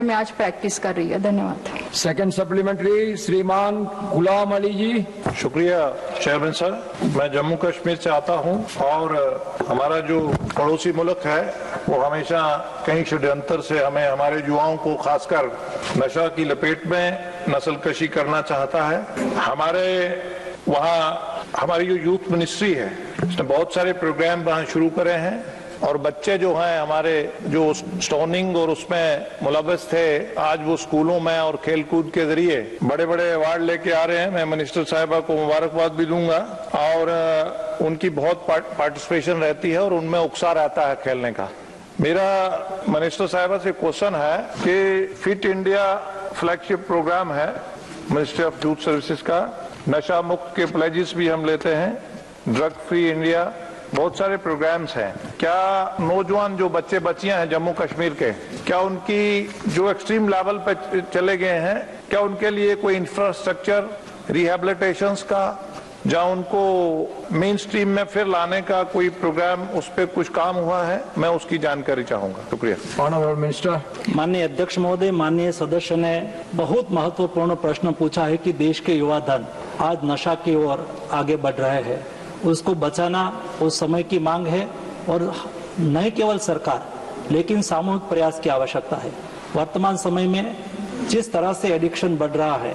में आज प्रैक्टिस कर रही है। धन्यवाद। सेकंड सप्लीमेंट्री श्रीमान गुलाम अली जी। शुक्रिया चेयरमैन सर। मैं जम्मू कश्मीर से आता हूं और हमारा जो पड़ोसी मुल्क है वो हमेशा कई षड्यंत्र से हमें हमारे युवाओं को खासकर नशा की लपेट में नस्लकशी करना चाहता है। हमारे वहाँ हमारी जो यूथ मिनिस्ट्री है उसने बहुत सारे प्रोग्राम वहाँ शुरू करे हैं और बच्चे जो हैं हमारे जो स्टोनिंग और उसमें मुलव्वस थे आज वो स्कूलों में और खेल कूद के जरिए बड़े बड़े अवार्ड लेके आ रहे हैं। मैं मिनिस्टर साहिबा को मुबारकबाद भी दूंगा और उनकी बहुत पार्टिसिपेशन रहती है और उनमें उत्साह रहता है खेलने का। मेरा मिनिस्टर साहिबा से क्वेश्चन है कि फिट इंडिया फ्लैगशिप प्रोग्राम है मिनिस्ट्री ऑफ यूथ सर्विसेज का, नशा मुक्त के प्लेजेस भी हम लेते हैं, ड्रग फ्री इंडिया, बहुत सारे प्रोग्राम्स हैं। क्या नौजवान जो बच्चे बच्चियां हैं जम्मू कश्मीर के, क्या उनकी जो एक्सट्रीम लेवल पे चले गए हैं, क्या उनके लिए कोई इंफ्रास्ट्रक्चर रिहैबिलिटेशंस का या उनको मेन स्ट्रीम में फिर लाने का कोई प्रोग्राम उस पर कुछ काम हुआ है? मैं उसकी जानकारी चाहूंगा। शुक्रिया। Honourable minister. माननीय अध्यक्ष महोदय, माननीय सदस्य ने बहुत महत्वपूर्ण प्रश्न पूछा है कि देश के युवा धन आज नशा की ओर आगे बढ़ रहे हैं। उसको बचाना उस समय की मांग है और न केवल सरकार लेकिन सामूहिक प्रयास की आवश्यकता है। वर्तमान समय में जिस तरह से एडिक्शन बढ़ रहा है,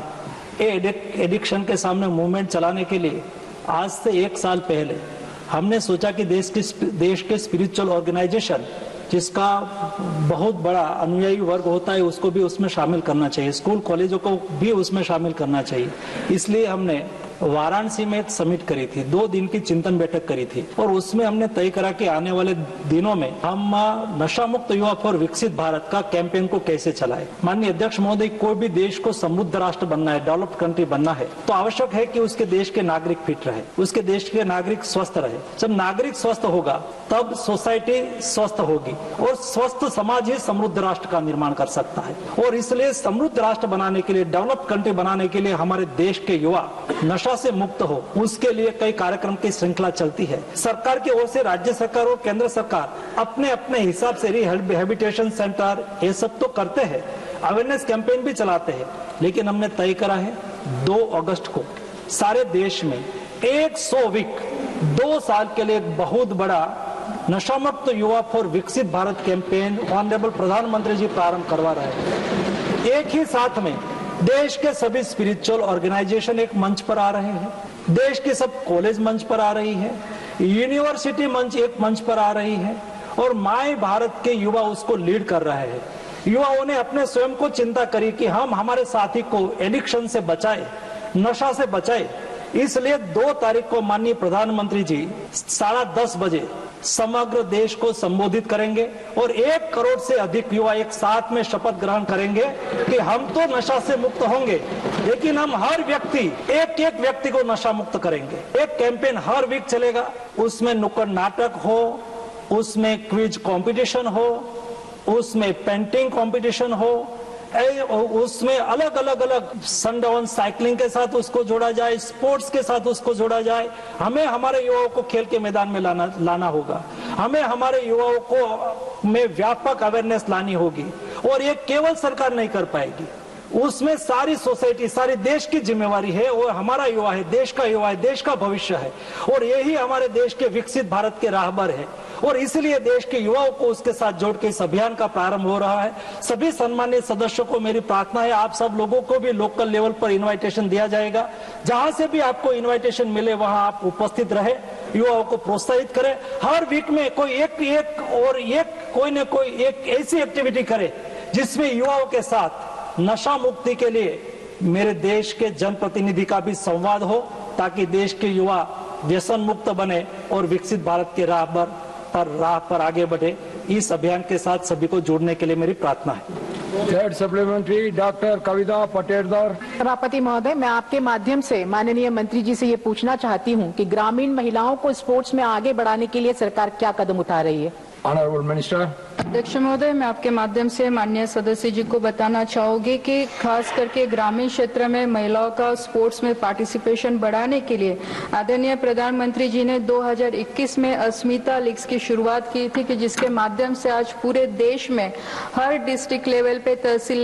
एडिक्शन के सामने मूवमेंट चलाने के लिए आज से 1 साल पहले हमने सोचा कि देश के स्पिरिचुअल ऑर्गेनाइजेशन जिसका बहुत बड़ा अनुयायी वर्ग होता है उसको भी उसमें शामिल करना चाहिए, स्कूल कॉलेजों को भी उसमें शामिल करना चाहिए। इसलिए हमने वाराणसी में एक समिट करी थी, 2 दिन की चिंतन बैठक करी थी और उसमें हमने तय करा कि आने वाले दिनों में हम नशा मुक्त युवा फॉर विकसित भारत का कैंपेन को कैसे चलाएं। माननीय अध्यक्ष महोदय, कोई भी देश को समृद्ध राष्ट्र बनना है, डेवलप्ड कंट्री बनना है तो आवश्यक है कि उसके देश के नागरिक फिट रहे, उसके देश के नागरिक स्वस्थ रहे। जब नागरिक स्वस्थ होगा तब सोसाइटी स्वस्थ होगी और स्वस्थ समाज ही समृद्ध राष्ट्र का निर्माण कर सकता है। और इसलिए समृद्ध राष्ट्र बनाने के लिए, डेवलप्ड कंट्री बनाने के लिए हमारे देश के युवा नशा से मुक्त हो, उसके लिए कई कार्यक्रम की श्रृंखला चलती है। सरकार की ओर से राज्य सरकार और केंद्र सरकार अपने अपने हिसाब से रिहैबिलिटेशन सेंटर ये सब तो करते हैं, अवेयरनेस कैंपेन भी चलाते हैं, लेकिन हमने तय करा है 2 अगस्त को सारे देश में 100 वीक 2 साल के लिए एक बहुत बड़ा नशा मुक्त युवा फॉर विकसित भारत कैंपेन ऑनरेबल प्रधानमंत्री जी प्रारंभ करवा रहे हैं। एक ही साथ में देश के सभी स्पिरिचुअल ऑर्गेनाइजेशन एक मंच पर आ रहे हैं, देश के सब कॉलेज मंच पर आ रही है, यूनिवर्सिटी मंच एक मंच पर आ रही है और माय भारत के युवा उसको लीड कर रहे हैं। युवाओं ने अपने स्वयं को चिंता करी कि हम हमारे साथी को एडिक्शन से बचाए, नशा से बचाए। इसलिए 2 तारीख को माननीय प्रधानमंत्री जी 10:30 बजे समग्र देश को संबोधित करेंगे और 1 करोड़ से अधिक युवा एक साथ में शपथ ग्रहण करेंगे कि हम तो नशा से मुक्त होंगे, लेकिन हम हर व्यक्ति एक व्यक्ति को नशा मुक्त करेंगे। एक कैंपेन हर वीक चलेगा, उसमें नुक्कड़ नाटक हो, उसमें क्विज कंपटीशन हो, उसमें पेंटिंग कंपटीशन हो, उसमें अलग अलग सनडाउन साइकिलिंग के साथ उसको जोड़ा जाए, स्पोर्ट्स के साथ उसको जोड़ा जाए। हमें हमारे युवाओं को खेल के मैदान में लाना होगा, हमें हमारे युवाओं को में व्यापक अवेयरनेस लानी होगी और ये केवल सरकार नहीं कर पाएगी, उसमें सारी सोसाइटी, सारी देश की जिम्मेवारी है। और हमारा युवा है, देश का युवा है, देश का भविष्य है और यही हमारे देश के विकसित भारत के राहबर है और इसलिए देश के युवाओं को उसके साथ जोड़ के इस अभियान का प्रारंभ हो रहा है। सभी सम्मानित सदस्यों को मेरी प्रार्थना है, आप सब लोगों को भी लोकल लेवल पर इनविटेशन दिया जाएगा, जहां से भी आपको इनविटेशन मिले वहां आप उपस्थित रहे, युवाओं को प्रोत्साहित करें। हर वीक में कोई एक ऐसी एक्टिविटी करे जिसमें युवाओं के साथ नशा मुक्ति के लिए मेरे देश के जनप्रतिनिधि का भी संवाद हो, ताकि देश के युवा व्यसन मुक्त बने और विकसित भारत के राह पर आगे बढ़े। इस अभियान के साथ सभी को जोड़ने के लिए मेरी प्रार्थना है। थर्ड सप्लीमेंट्री डॉक्टर कविता पटेलदार। सभापति महोदय, मैं आपके माध्यम से माननीय मंत्री जी से ये पूछना चाहती हूँ कि ग्रामीण महिलाओं को स्पोर्ट्स में आगे बढ़ाने के लिए सरकार क्या कदम उठा रही है Honorable Minister. अध्यक्ष महोदय, मैं आपके माध्यम से माननीय सदस्य जी को बताना चाहूंगी कि खास करके ग्रामीण क्षेत्र में महिलाओं का स्पोर्ट्स में पार्टिसिपेशन बढ़ाने के लिए आदरणीय प्रधानमंत्री जी ने 2021 में अस्मिता लीग्स की शुरुआत की थी, कि जिसके माध्यम से आज पूरे देश में हर डिस्ट्रिक्ट लेवल पे, तहसील